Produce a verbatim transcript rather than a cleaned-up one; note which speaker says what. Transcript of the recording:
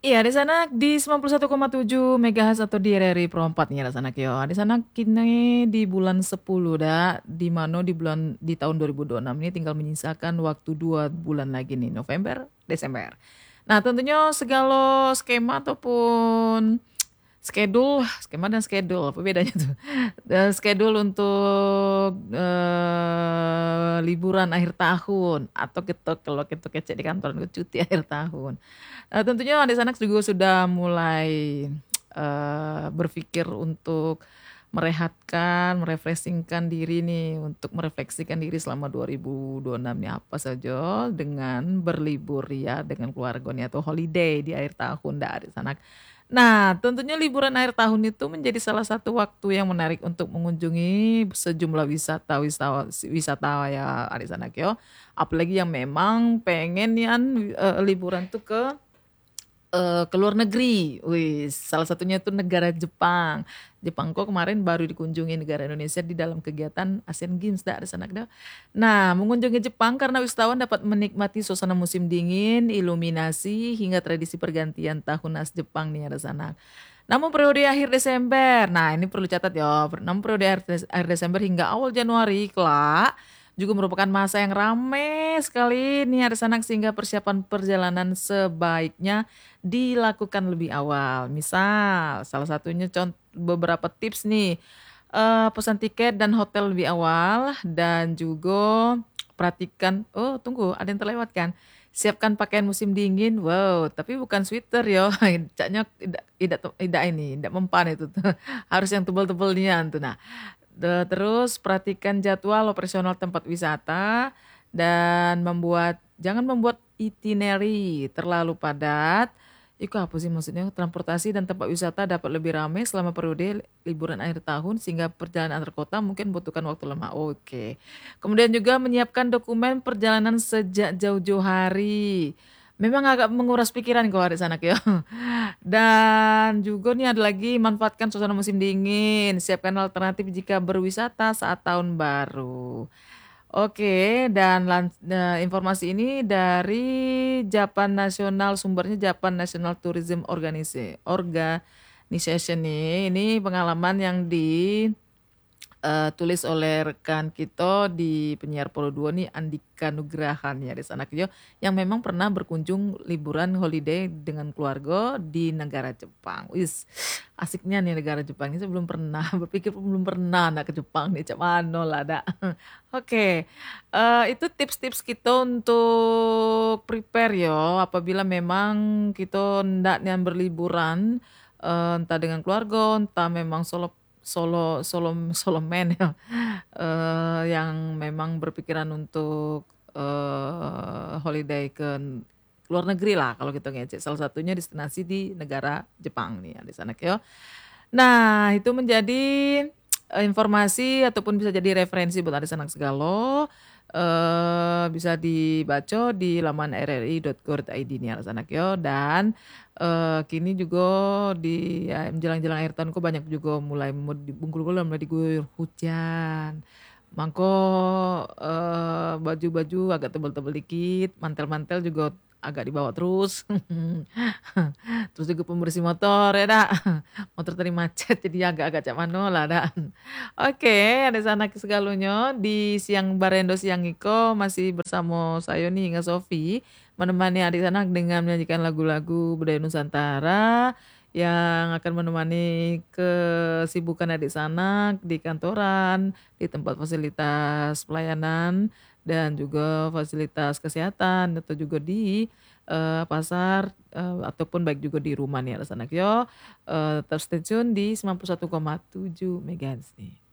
Speaker 1: Iya di sana di sembilan puluh satu koma tujuh megahertz atau di R R I Pro empat nih di sana yo. Di sana kini di bulan sepuluh dah, di mana di bulan di tahun dua ribu dua puluh enam ini tinggal menyisakan waktu dua bulan lagi nih, November, Desember. Nah tentunya segala skema ataupun schedule, skema dan schedule apa bedanya tuh? Dan schedule untuk, eee, liburan akhir tahun atau kita kalau kita kece di kantor cuti akhir tahun. Eee, tentunya di sana juga sudah mulai, eee, berpikir untuk merehatkan, me-refreshing-kan diri nih, untuk merefleksikan diri selama dua ribu dua puluh enam nih apa saja dengan berlibur ya dengan keluarga nih atau holiday di akhir tahun dah di sana. Nah, tentunya liburan akhir tahun itu menjadi salah satu waktu yang menarik untuk mengunjungi sejumlah wisata wisawa wisata ya di sana yo. Apalagi yang memang pengen nian, eee, liburan tuh ke, eee, ke luar negeri. Wis, salah satunya itu negara Jepang. Jepang kok kemarin baru dikunjungi negara Indonesia di dalam kegiatan Asian Games dah di sana dah. Nah, mengunjungi Jepang karena wisatawan dapat menikmati suasana musim dingin, iluminasi, hingga tradisi pergantian tahun khas Jepang nih di sana. Namun periode akhir Desember, nah ini perlu catat ya, namun periode akhir des akhir Desember hingga awal Januari kelak, juga merupakan masa yang ramai sekali nih di sana sehingga persiapan perjalanan sebaiknya dilakukan lebih awal. Misal, salah satunya con beberapa tips nih, eee, pesan tiket dan hotel lebih awal dan juga perhatikan oh tunggu ada yang terlewatkan, siapkan pakaian musim dingin, wow tapi bukan sweater yo, caknya ida ida tu ida ini, ida mempan itu tuh, harus yang tebel-tebel nian tuh. Nah, de terus perhatikan jadwal operasional tempat wisata dan membuat jangan membuat itinerary terlalu padat. Itu apa sih maksudnya? Transportasi dan tempat wisata dapat lebih ramai selama periode liburan akhir tahun sehingga perjalanan antar kota mungkin membutuhkan waktu lama, oke. Kemudian juga menyiapkan dokumen perjalanan sejak jauh-jauh hari. Memang agak menguras pikiran kalau di sana yo. Dan juga nih ada lagi manfaatkan suasana musim dingin, siapkan alternatif jika berwisata saat tahun baru. Oke, dan lans eee, informasi ini dari Japan National, sumbernya Japan National Tourism Organise Organization nih. Ini pengalaman yang di, eee, tulis oleh rekan kita di penyiar Pro dua nih, Andika Nugraha nih ya di sana yo, yang memang pernah berkunjung liburan holiday dengan keluarga di negara Jepang. Wis, asiknya nih negara Jepang ini saya belum pernah, berpikir pun belum pernah nak ke Jepang nih, cak mano lah dak. Oke, eee, itu tips-tips kita untuk prepare yo, apabila memang kita ndak nian berliburan, eee, entah dengan keluarga, entah memang solo solo solom soloman ya, eee, yang memang berpikiran untuk, eee, holiday ke luar negeri lah kalau kita ngece, salah satunya destinasi di negara Jepang nih ya di sana yo. Nah, itu menjadi, eee, informasi ataupun bisa jadi referensi buat adik sanak segala, eee, bisa dibaca di laman r r i dot go dot i d nih ya di sana yo dan, eee, kini juga di ya menjelang-jelang akhir tahun kok banyak juga mulai mod di Bengkulu mulai diguyur hujan. Mangko, eee, baju-baju agak tebel-tebel dikit, mantel-mantel juga agak dibawa terus. Terus juga pembersih motor ya dak, motor tadi macet jadi agak-agak cak mano lah dak. Oke, ada sana segalonya di siang barendo siang iko masih bersama saya nih Inga Sofi, menemani adik sanak dengan menyanyikan lagu-lagu budaya Nusantara yang akan menemani kesibukan adik sanak di kantoran, di tempat fasilitas pelayanan, dan juga fasilitas kesehatan atau juga di, eee, pasar, eee, ataupun baik juga di rumah nih ya di sana yo, eee, tetap stay tune di sembilan puluh satu koma tujuh megahertz nih.